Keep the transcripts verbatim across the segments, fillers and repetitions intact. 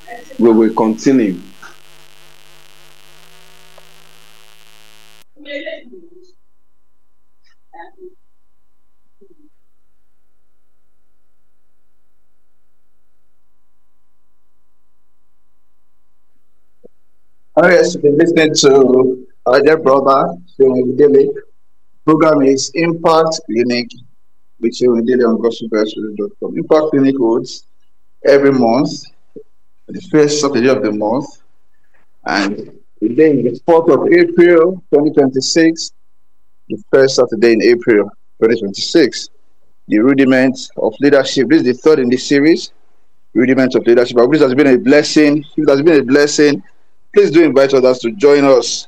we will continue. Oh, yes, you've been listening to our dear brother, Sheung Daily. Program is Impact Clinic with Sheung Daily on gospel best radio dot com. Impact Clinic holds every month, the first Saturday of the month, and today is the fourth of April, twenty twenty-six, the first Saturday in April, twenty twenty-six. The rudiments of leadership. This is the third in this series, rudiments of leadership. I hope this has been a blessing. If it has been a blessing, please do invite others to join us.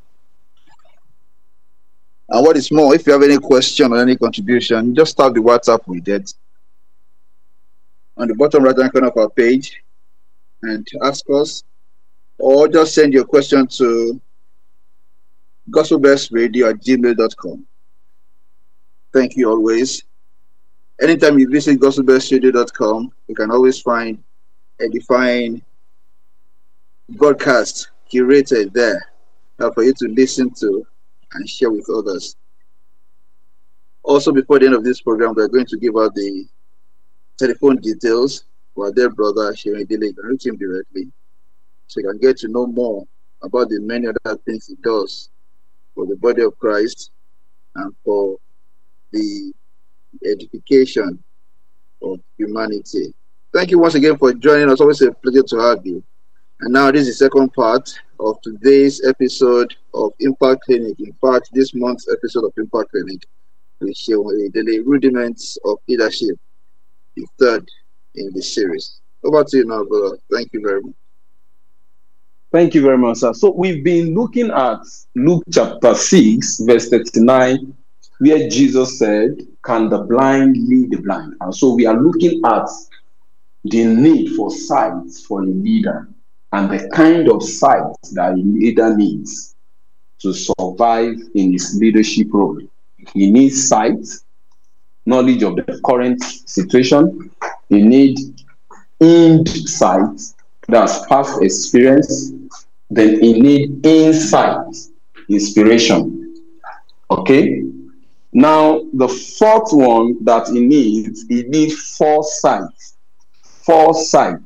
And what is more, if you have any question or any contribution, just tap the WhatsApp we did on the bottom right hand corner of our page and ask us, or just send your question to gospelbestradio at gmail dot com. Thank you always. Anytime you visit gospelbestradio dot com, you can always find a defined broadcast curated there uh, for you to listen to and share with others. Also, before the end of this program, we're going to give out the telephone details for our dear brother Sheung Daily. You can reach him directly so you can get to know more about the many other things he does for the body of Christ and for the edification of humanity. Thank you once again for joining us. Always a pleasure to have you. And now this is the second part of today's episode of Impact Clinic. In fact, this month's episode of Impact Clinic will show the rudiments of leadership, the third in the series. Over to you now, brother. Thank you very much. Thank you very much, sir. So we've been looking at Luke chapter six, verse thirty-nine, where Jesus said, "Can the blind lead the blind?" And so we are looking at the need for sight for a leader and the kind of sight that a leader needs to survive in his leadership role. He needs sight, knowledge of the current situation. He needs insight, that's past experience. Then he needs insight, inspiration. Okay? Now, the fourth one that he needs, he needs foresight. Foresight.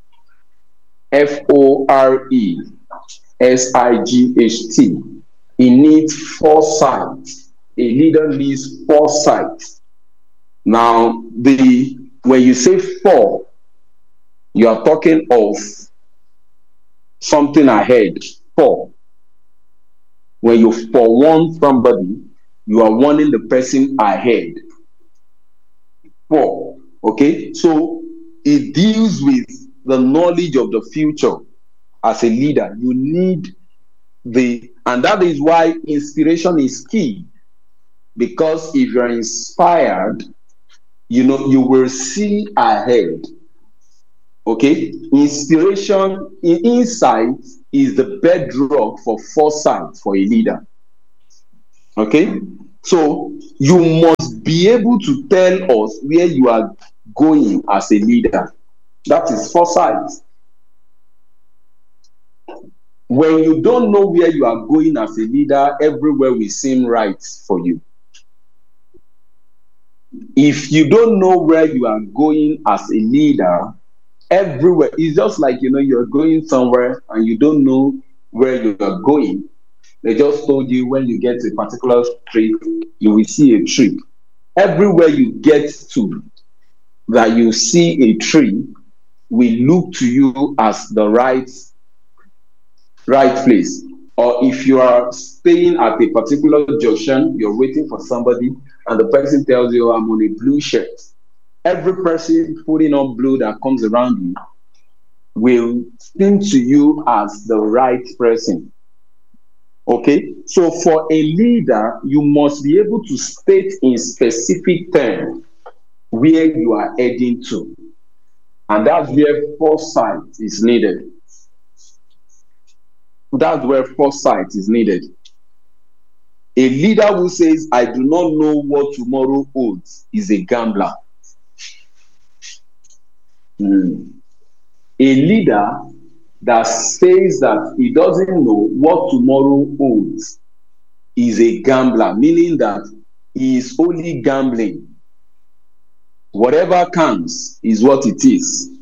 F O R E S I G H T. He needs foresight. A leader needs foresight. Now, the when you say for, you are talking of something ahead. For. When you forewarn somebody, you are warning the person ahead. For. Okay? So it deals with the knowledge of the future. As a leader, you need the, and that is why inspiration is key. Because if you're inspired, you know, you will see ahead. Okay? Inspiration, insight is the bedrock for foresight for a leader. Okay? So you must be able to tell us where you are going as a leader. That is foresight. When you don't know where you are going as a leader, everywhere will seem right for you. If you don't know where you are going as a leader, everywhere, it's just like, you know, you're going somewhere and you don't know where you are going. They just told you when you get to a particular street, you will see a tree. Everywhere you get to, that you see a tree, will look to you as the right, right place. Or if you are staying at a particular junction, you're waiting for somebody, and the person tells you, "I'm on a blue shirt." Every person putting on blue that comes around you will seem to you as the right person. Okay? So for a leader, you must be able to state in specific terms where you are heading to. And that's where foresight is needed. That's where foresight is needed. A leader who says, "I do not know what tomorrow holds," is a gambler. Hmm. A leader that says that he doesn't know what tomorrow holds is a gambler, meaning that he is only gambling. Whatever comes is what it is.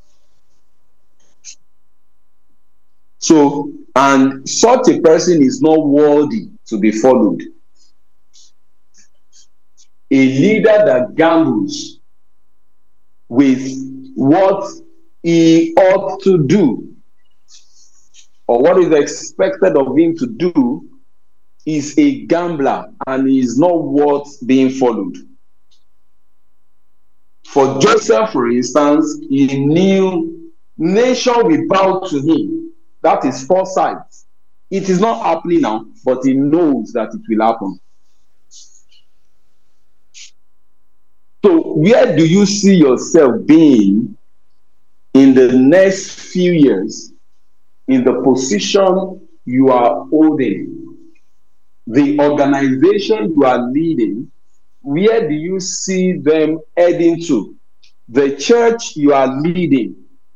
So, and such a person is not worthy to be followed. A leader that gambles with what he ought to do, or what is expected of him to do, is a gambler and is not worth being followed. For Joseph, for instance, he knew nation will bow to him. That is foresight. It is not happening now, but he knows that it will happen. So where do you see yourself being in the next few years in the position you are holding? The organization you are leading, where do you see them heading to? The church you are leading,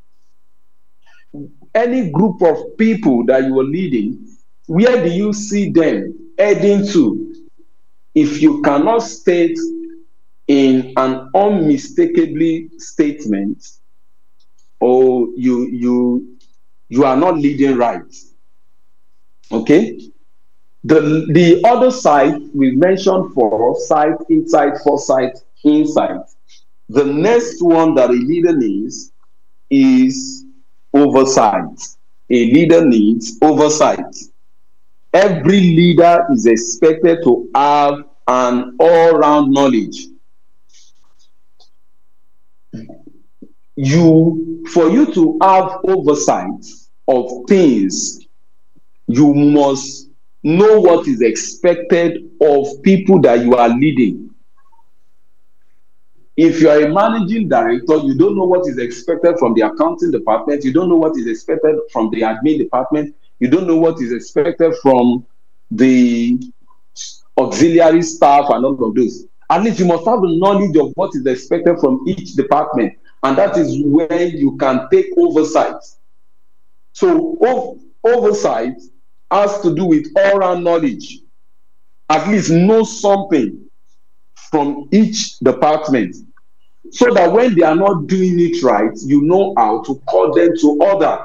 any group of people that you are leading, where do you see them heading to? If you cannot state in an unmistakably statement, or you you you are not leading right. Okay? The the other side we mentioned, foresight, insight, foresight, insight. The next one that a leader needs is oversight. A leader needs oversight. Every leader is expected to have an all-round knowledge. You, for you to have oversight of things, you must know what is expected of people that you are leading. If you are a managing director, you don't know what is expected from the accounting department, you don't know what is expected from the admin department, you don't know what is expected from the auxiliary staff and all of those. At least you must have the knowledge of what is expected from each department, and that is where you can take oversight. So ov- oversight has to do with all-round knowledge. At least know something from each department, so that when they are not doing it right, you know how to call them to order.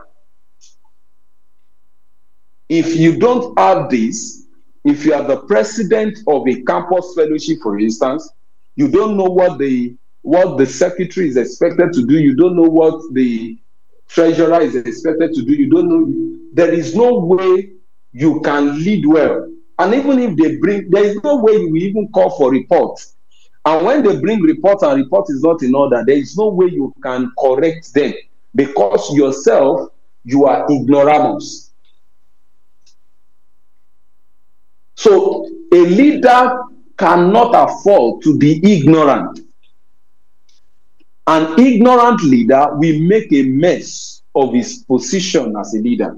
If you don't have this, if you are the president of a campus fellowship, for instance, you don't know what the what the secretary is expected to do, you don't know what the treasurer is expected to do, you don't know, there is no way you can lead well. And even if they bring, there is no way you will even call for reports. And when they bring reports and report is not in order, there is no way you can correct them, because yourself, you are ignoramus. So a leader cannot afford to be ignorant. An ignorant leader will make a mess of his position as a leader.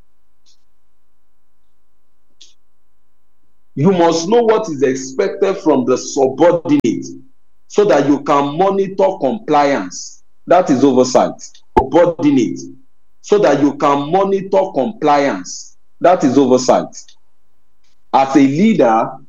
You must know what is expected from the subordinate so that you can monitor compliance. That is oversight. Subordinate. So that you can monitor compliance. That is oversight. As a leader,